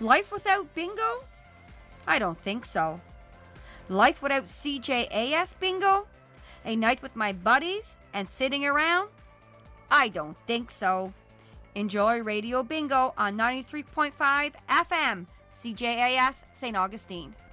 Life without bingo? I don't think so. Life without CJAS bingo? A night with my buddies and sitting around? I don't think so. Enjoy Radio Bingo on 93.5 FM, CJAS St. Augustine.